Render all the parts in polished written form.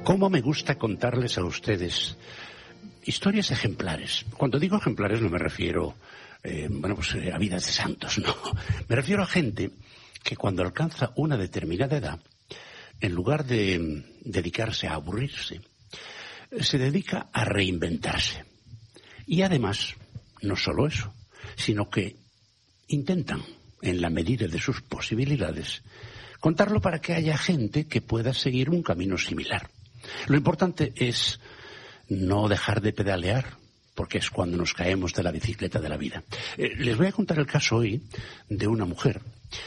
¿Cómo me gusta contarles a ustedes historias ejemplares? Cuando digo ejemplares no me refiero a vidas de santos, no. Me refiero a gente que cuando alcanza una determinada edad, en lugar de dedicarse a aburrirse, se dedica a reinventarse. Y además, no solo eso, sino que intentan, en la medida de sus posibilidades, contarlo para que haya gente que pueda seguir un camino similar. Lo importante es no dejar de pedalear, porque es cuando nos caemos de la bicicleta de la vida. Les voy a contar el caso hoy de una mujer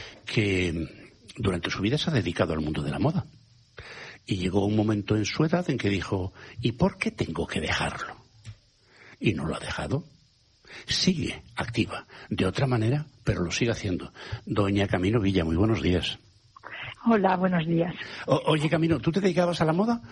que durante su vida se ha dedicado al mundo de la moda. Y llegó un momento en su edad en que dijo, ¿y por qué tengo que dejarlo? Y no lo ha dejado. Sigue activa, de otra manera, pero lo sigue haciendo. Doña Camino Villa, muy buenos días. Hola, buenos días. Oye, Camino, ¿tú te dedicabas a la moda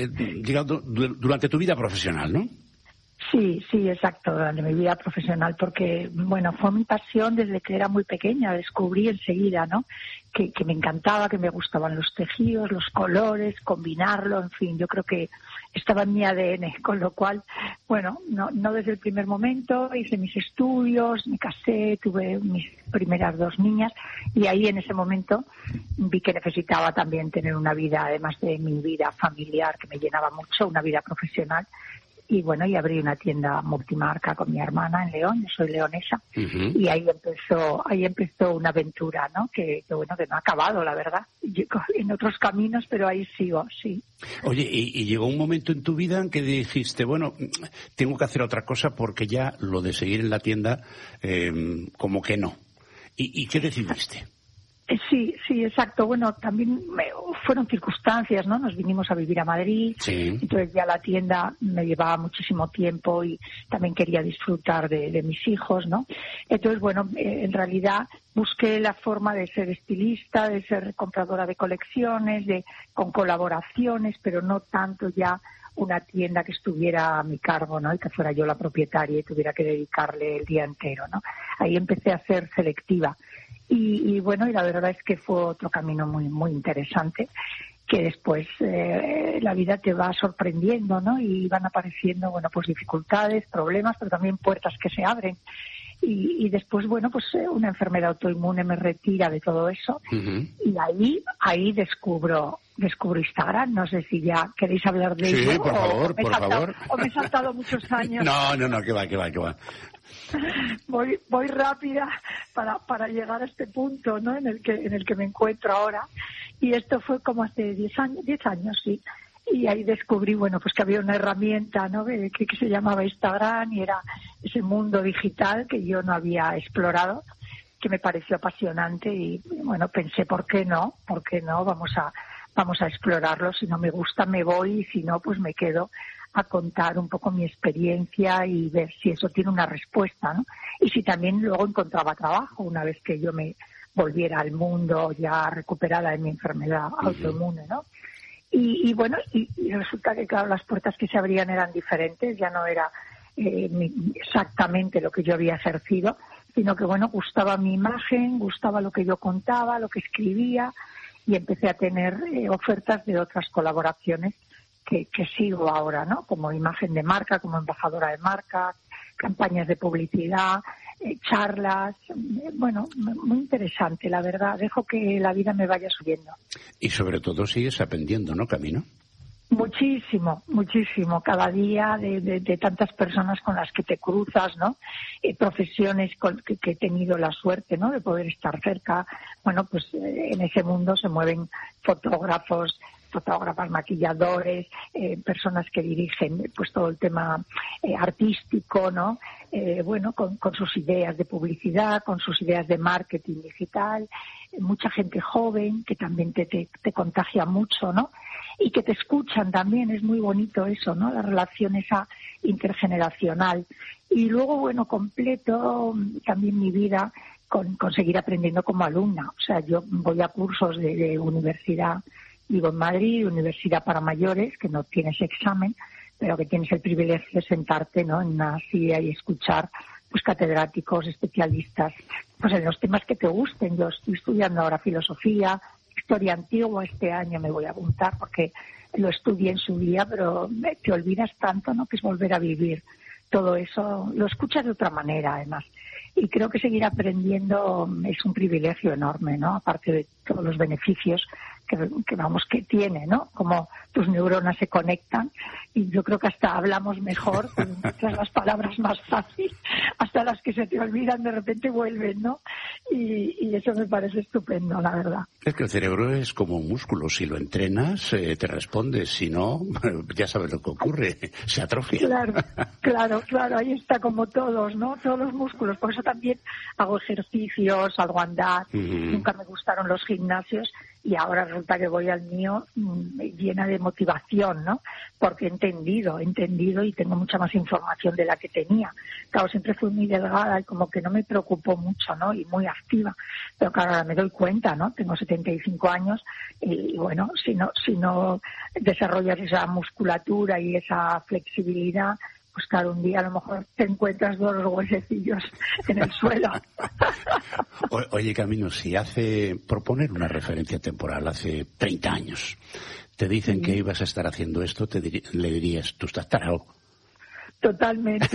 durante tu vida profesional, no? Sí, exacto, durante mi vida profesional, porque, fue mi pasión desde que era muy pequeña, descubrí enseguida, ¿no?, que me encantaba, que me gustaban los tejidos, los colores, combinarlo, en fin, yo creo que estaba en mi ADN, con lo cual, no desde el primer momento, hice mis estudios, me casé, tuve mis primeras 2 niñas, y ahí en ese momento vi que necesitaba también tener una vida, además de mi vida familiar, que me llenaba mucho, una vida profesional. Y abrí una tienda multimarca con mi hermana en León, yo soy leonesa, y ahí empezó una aventura, ¿no? Que no ha acabado, la verdad, en otros caminos, pero ahí sigo, sí. Oye, y llegó un momento en tu vida en que dijiste, tengo que hacer otra cosa porque ya lo de seguir en la tienda, como que no. ¿Y qué decidiste? Sí, exacto. También fueron circunstancias, ¿no? Nos vinimos a vivir a Madrid, sí. Entonces ya la tienda me llevaba muchísimo tiempo y también quería disfrutar de mis hijos, ¿no? Entonces, en realidad busqué la forma de ser estilista, de ser compradora de colecciones, con colaboraciones, pero no tanto ya una tienda que estuviera a mi cargo, ¿no? Y que fuera yo la propietaria y tuviera que dedicarle el día entero, ¿no? Ahí empecé a ser selectiva. Y la verdad es que fue otro camino muy, muy interesante, que después la vida te va sorprendiendo, ¿no? Y van apareciendo, dificultades, problemas, pero también puertas que se abren. Y después, una enfermedad autoinmune me retira de todo eso. Y ahí descubro Instagram. No sé si ya queréis hablar de ello. Sí, por favor. O me he saltado muchos años. No, que va. Voy rápida para llegar a este punto, ¿no? en el que me encuentro ahora. Y esto fue como hace 10 años, sí. Y ahí descubrí, que había una herramienta, ¿no? que se llamaba Instagram, y era ese mundo digital que yo no había explorado, que me pareció apasionante, y pensé, ¿por qué no? Vamos a explorarlo. Si no me gusta, me voy, y si no, pues me quedo a contar un poco mi experiencia y ver si eso tiene una respuesta, ¿no? Y si también luego encontraba trabajo una vez que yo me volviera al mundo ya recuperada de mi enfermedad autoinmune, ¿no? Y resulta que, claro, las puertas que se abrían eran diferentes, ya no era exactamente lo que yo había ejercido, sino que, gustaba mi imagen, gustaba lo que yo contaba, lo que escribía, y empecé a tener ofertas de otras colaboraciones que sigo ahora, ¿no? Como imagen de marca, como embajadora de marca, campañas de publicidad, charlas, muy interesante, la verdad. Dejo que la vida me vaya subiendo. Y sobre todo sigues aprendiendo, ¿no, Camino? Muchísimo. Cada día de tantas personas con las que te cruzas, ¿no? Profesiones que he tenido la suerte, ¿no? De poder estar cerca. En ese mundo se mueven fotógrafas, maquilladores, personas que dirigen todo el tema artístico, ¿no? Con sus ideas de publicidad, con sus ideas de marketing digital, mucha gente joven que también te contagia mucho, ¿no? Y que te escuchan también, es muy bonito eso, ¿no? La relación esa intergeneracional. Y luego, completo también mi vida con seguir aprendiendo como alumna. O sea, yo voy a cursos de universidad. Vivo en Madrid, universidad para mayores, que no tienes examen, pero que tienes el privilegio de sentarte, ¿no? en una silla y escuchar catedráticos, especialistas, en los temas que te gusten. Yo estoy estudiando ahora filosofía, historia antigua. Este año me voy a apuntar porque lo estudié en su día, pero te olvidas tanto, ¿no? Que es volver a vivir todo eso. Lo escuchas de otra manera, además. Y creo que seguir aprendiendo es un privilegio enorme, ¿no? Aparte de todos los beneficios que tiene, ¿no? Como tus neuronas se conectan y yo creo que hasta hablamos mejor, tras las palabras más fáciles, hasta las que se te olvidan de repente vuelven, ¿no? Y eso me parece estupendo, la verdad. Es que el cerebro es como un músculo, si lo entrenas te responde, si no, ya sabes lo que ocurre, se atrofia. Claro, ahí está como todos, ¿no? Todos los músculos, por eso también hago ejercicios, salgo a andar, nunca me gustaron los gimnasios y ahora resulta que voy al mío llena de motivación, ¿no? Porque he entendido y tengo mucha más información de la que tenía. Claro, siempre fui muy delgada y como que no me preocupó mucho, ¿no? Y muy activa. Pero claro, ahora me doy cuenta, ¿no? Tengo 75 años y bueno, si no desarrollas esa musculatura y esa flexibilidad, pues claro, un día a lo mejor te encuentras 2 huesecillos en el suelo. Oye, Camino, si por poner una referencia temporal, hace 30 años, te dicen que ibas a estar haciendo esto, le dirías, tú estás tarao. Totalmente.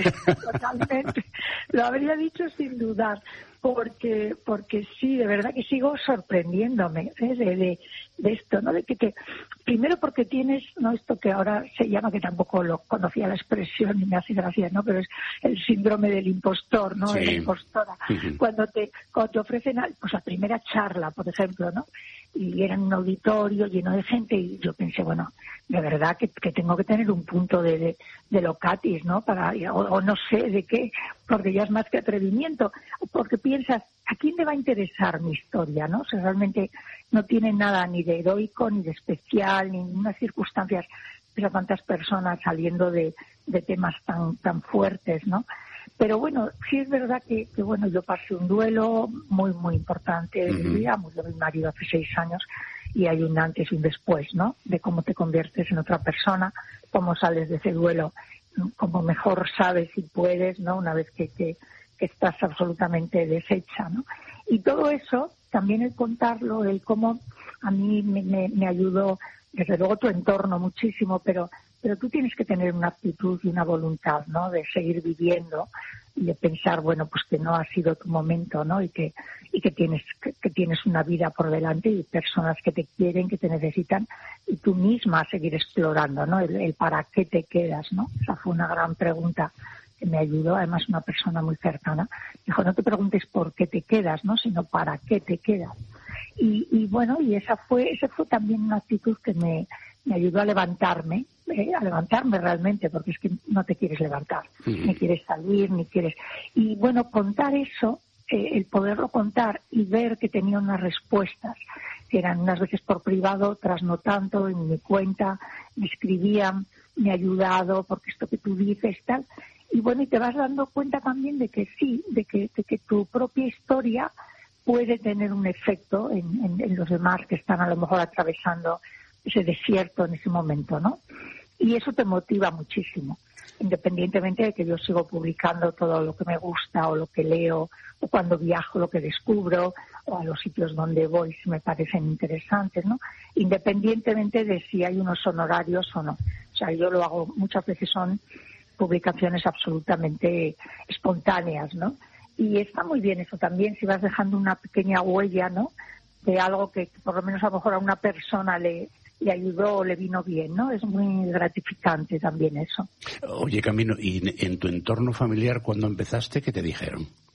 Lo habría dicho sin dudar, porque sí, de verdad que sigo sorprendiéndome de esto, ¿no? De que primero porque tienes, no esto que ahora se llama, que tampoco lo conocía la expresión y me hace gracia, ¿no? Pero es el síndrome del impostor, ¿no? Sí. De la impostora. Uh-huh. Cuando te ofrecen, pues la primera charla, por ejemplo, ¿no? Y era en un auditorio lleno de gente y yo pensé, bueno, de verdad que tengo que tener un punto de locatis, ¿no? O no sé de qué, porque ya es más que atrevimiento, porque piensas, ¿a quién le va a interesar mi historia, no? O sea, realmente no tiene nada ni de heroico, ni de especial, ni unas circunstancias, pero tantas personas saliendo de temas tan fuertes, ¿no? Pero bueno, sí es verdad que bueno, yo pasé un duelo muy, muy importante de mi vida. Murió mi marido hace 6 años y hay un antes y un después, ¿no? De cómo te conviertes en otra persona, cómo sales de ese duelo, cómo mejor sabes y puedes, ¿no? Una vez que estás absolutamente deshecha, ¿no? Y todo eso, también el contarlo, el cómo a mí me ayudó, desde luego tu entorno muchísimo, pero tú tienes que tener una actitud y una voluntad, ¿no? De seguir viviendo y de pensar, bueno, pues que no ha sido tu momento, ¿no? Y que tienes una vida por delante y personas que te quieren, que te necesitan, y tú misma seguir explorando, ¿no? El para qué te quedas, ¿no? Esa fue una gran pregunta que me ayudó, además una persona muy cercana. Dijo, no te preguntes por qué te quedas, ¿no? Sino para qué te quedas. Y bueno, y esa fue también una actitud que me ayudó a levantarme realmente, porque es que no te quieres levantar, ni quieres salir, ni quieres... Y bueno, contar eso, el poderlo contar y ver que tenía unas respuestas, que eran unas veces por privado, otras no tanto, en mi cuenta, me escribían, me ha ayudado, porque esto que tú dices, tal... Y bueno, y te vas dando cuenta también de que sí, de que tu propia historia puede tener un efecto en los demás que están a lo mejor atravesando ese desierto en ese momento, ¿no? Y eso te motiva muchísimo, independientemente de que yo sigo publicando todo lo que me gusta o lo que leo, o cuando viajo lo que descubro, o a los sitios donde voy si me parecen interesantes, ¿no? Independientemente de si hay unos honorarios o no. O sea, yo lo hago, muchas veces son publicaciones absolutamente espontáneas, ¿no? Y está muy bien eso también, si vas dejando una pequeña huella, ¿no? De algo que por lo menos a lo mejor a una persona le ayudó o le vino bien, ¿no? Es muy gratificante también eso. Oye, Camino, ¿y en tu entorno familiar cuando empezaste qué te dijeron?